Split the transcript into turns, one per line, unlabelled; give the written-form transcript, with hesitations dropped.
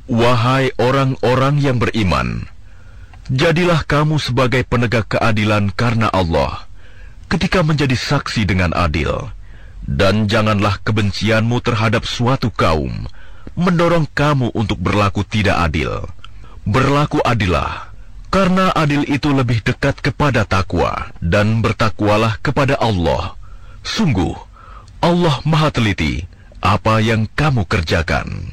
Wahai orang-orang yang beriman, jadilah kamu sebagai penegak keadilan karena Allah ketika menjadi saksi dengan adil, dan janganlah kebencianmu terhadap suatu kaum mendorong kamu untuk berlaku tidak adil. Berlaku adillah, karena adil itu lebih dekat kepada takwa, dan bertakwalah kepada Allah. Sungguh, Allah Maha Teliti apa yang kamu kerjakan.